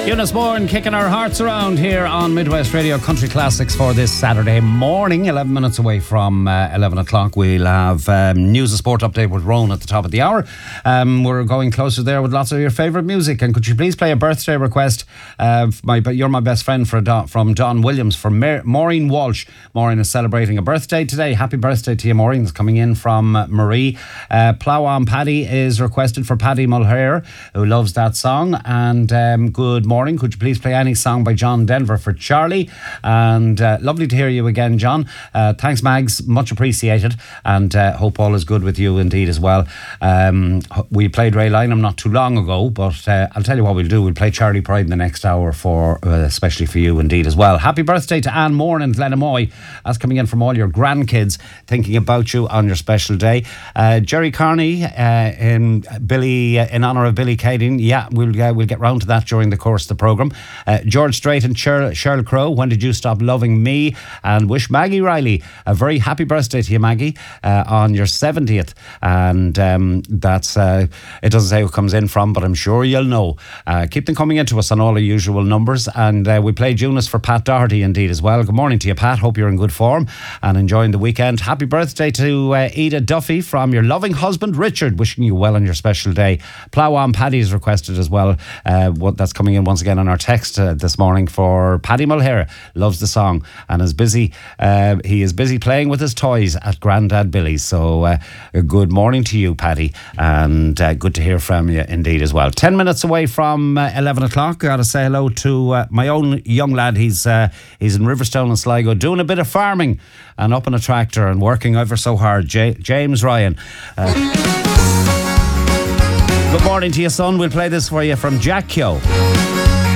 Eunice Bourne kicking our hearts around here on Midwest Radio Country Classics for this Saturday morning. 11 minutes away from 11 o'clock. We'll have news and sport update with Rowan at the top of the hour. We're going closer there with lots of your favourite music. And could you please play a birthday request? You're my best friend from Don Williams for Maureen Walsh. Maureen is celebrating a birthday today. Happy birthday to you, Maureen. It's coming in from Marie. Plough On Paddy is requested for Paddy Mulher, who loves that song. And good morning. Could you please play any song by John Denver for Charlie? And lovely to hear you again, John. Thanks, Mags. Much appreciated. And hope all is good with you indeed as well. We played Ray Lynham not too long ago, but I'll tell you what we'll do. We'll play Charlie Pride in the next hour, for especially for you indeed as well. Happy birthday to Anne Moore in Glenamoy. That's coming in from all your grandkids thinking about you on your special day. Jerry Carney in honour of Billy Cading. Yeah, we'll get round to that during the course of the programme. George Strait and Cheryl Crow, when did you stop loving me? And wish Maggie Riley a very happy birthday to you, Maggie, on your 70th. And that's it doesn't say who comes in from, but I'm sure you'll know. Keep them coming into us on all the usual numbers. And we played Eunice for Pat Doherty indeed as well. Good morning to you, Pat. Hope you're in good form and enjoying the weekend. Happy birthday to Eda Duffy from your loving husband Richard, wishing you well on your special day. Plough On Paddy is requested as well. That's coming in once again on our text this morning for Paddy Mulher. Loves the song and is busy. He is busy playing with his toys at Grandad Billy's. So good morning to you, Paddy, and good to hear from you indeed as well. 10 minutes away from 11 o'clock. Got to say hello to my own young lad. He's in Riverstone and Sligo doing a bit of farming and up on a tractor and working ever so hard. James Ryan. Good morning to you, son. We'll play this for you from Jack Kyo.